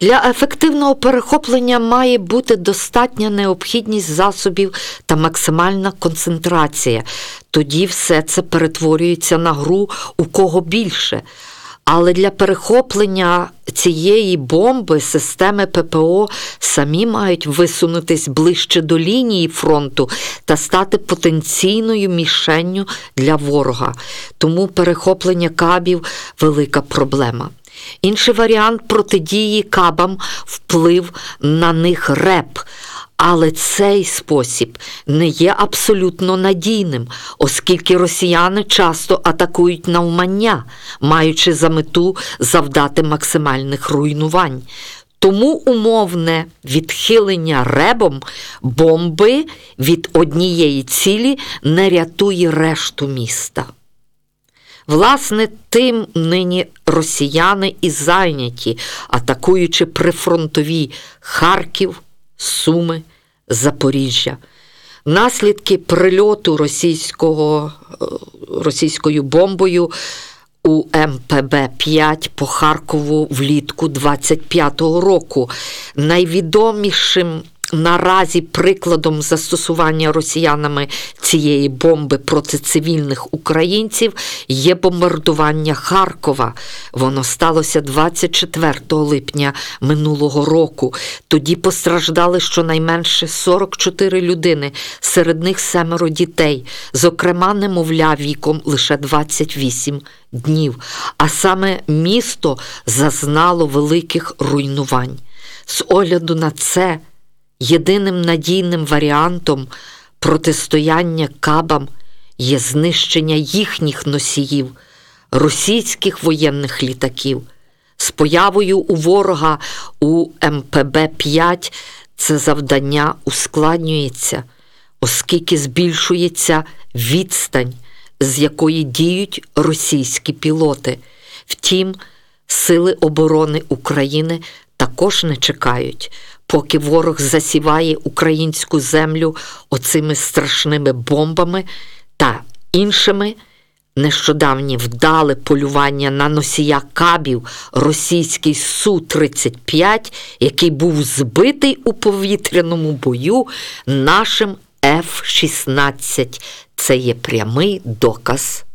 Для ефективного перехоплення має бути достатня необхідність засобів та максимальна концентрація. Тоді все це перетворюється на гру у кого більше. Але для перехоплення цієї бомби системи ППО самі мають висунутись ближче до лінії фронту та стати потенційною мішенню для ворога. Тому перехоплення кабів – велика проблема. Інший варіант протидії кабам – вплив на них РЕБ. Але цей спосіб не є абсолютно надійним, оскільки росіяни часто атакують навмання, маючи за мету завдати максимальних руйнувань. Тому умовне відхилення РЕБом бомби від однієї цілі не рятує решту міста. Власне, тим нині росіяни і зайняті, атакуючи прифронтові Харків, Суми, Запоріжжя. Наслідки прильоту російською бомбою у МПБ-5 по Харкову влітку 25-го року. Найвідомішим наразі прикладом застосування росіянами цієї бомби проти цивільних українців є бомбардування Харкова. Воно сталося 24 липня минулого року. Тоді постраждали щонайменше 44 людини, серед них 7 дітей, зокрема немовля віком лише 28 днів. А саме місто зазнало великих руйнувань. З огляду на це, єдиним надійним варіантом протистояння кабам є знищення їхніх носіїв, російських воєнних літаків. З появою у ворога у МПБ-5 це завдання ускладнюється, оскільки збільшується відстань, з якої діють російські пілоти. Втім, Сили оборони України також не чекають, поки ворог засіває українську землю оцими страшними бомбами та іншими. Нещодавнє вдале полювання на носія кабів російський Су-35, який був збитий у повітряному бою нашим F-16. Це є прямий доказ.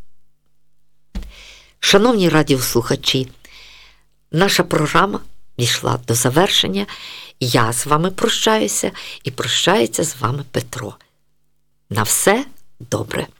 Шановні радіослухачі, наша програма дійшла до завершення. Я з вами прощаюся і прощається з вами Петро. На все добре.